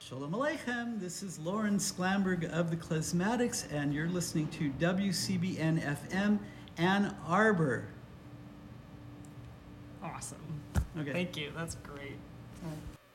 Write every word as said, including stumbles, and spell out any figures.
Shalom Aleichem. This is Lauren Sklamberg of the Klezmatics, and you're listening to W C B N F M Ann Arbor. Awesome. Okay. Thank you. That's great. All right.